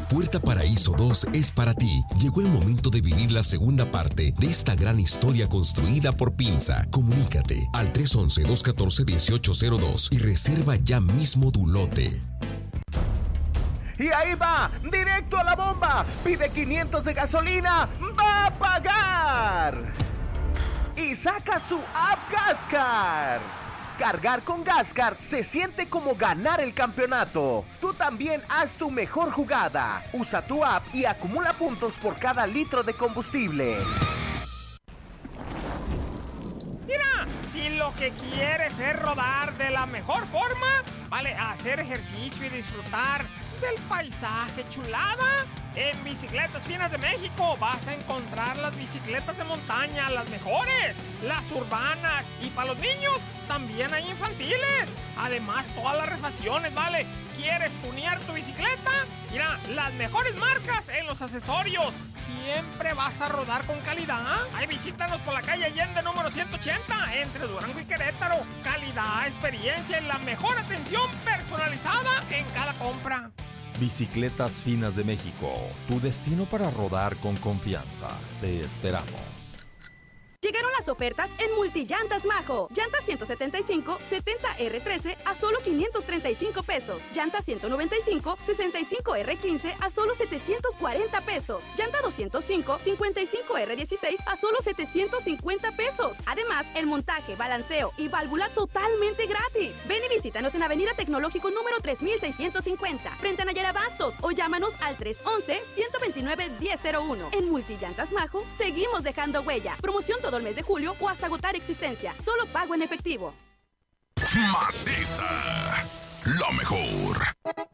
Puerta Paraíso 2 es para ti. Llegó el momento de vivir la segunda parte de esta gran historia construida por Pinza. Comunícate al 311-214-1802 y reserva ya mismo tu lote. Y ahí va, directo a la bomba. Pide 500 de gasolina, va a pagar. Y saca su app Gascar. Cargar con Gascar se siente como ganar el campeonato. Tú también haz tu mejor jugada. Usa tu app y acumula puntos por cada litro de combustible. Mira, si lo que quieres es rodar de la mejor forma, vale, hacer ejercicio y disfrutar del paisaje chulada, en Bicicletas Finas de México vas a encontrar las bicicletas de montaña, las mejores, las urbanas, y para los niños también hay infantiles. Además, todas las refacciones, ¿vale? ¿Quieres tunear tu bicicleta? Mira, las mejores marcas en los accesorios. Siempre vas a rodar con calidad. Ahí visítanos por la calle Allende número 180, entre Durango y Querétaro. Calidad, experiencia y la mejor atención personalizada en cada compra. Bicicletas Finas de México, tu destino para rodar con confianza. Te esperamos. Llegaron las ofertas en Multillantas Majo. Llanta 175 70R13 a solo 535 pesos. Llanta 195 65R15 a solo 740 pesos. Llanta 205 55R16 a solo 750 pesos. Además, el montaje, balanceo y válvula totalmente gratis. Ven y visítanos en Avenida Tecnológico número 3650, frente a Nayara Bastos, o llámanos al 311-129-1001. En Multillantas Majo, seguimos dejando huella. Promoción todo el mes de julio o hasta agotar existencia. Solo pago en efectivo. Maciza, lo mejor.